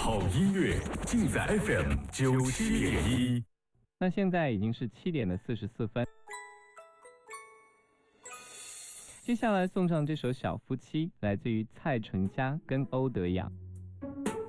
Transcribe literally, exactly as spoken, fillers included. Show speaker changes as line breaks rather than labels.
好音乐尽在 F M 九七点一。
那现在已经是七点的四十四分。接下来送上这首《小夫妻》，来自于蔡淳佳跟欧德阳。